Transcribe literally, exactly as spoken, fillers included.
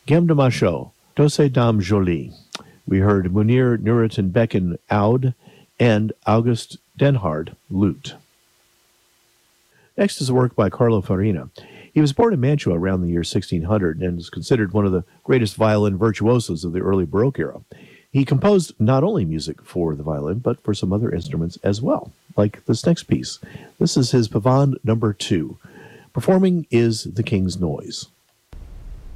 Gem de Macho, Doce Dame Jolie. We heard Munir Nureddin Becken Oud and August Denhard Lute. Next is a work by Carlo Farina. He was born in Mantua around the year sixteen hundred and is considered one of the greatest violin virtuosos of the early Baroque era. He composed not only music for the violin, but for some other instruments as well, like this next piece. This is his Pavane number two. Performing is The King's Noise.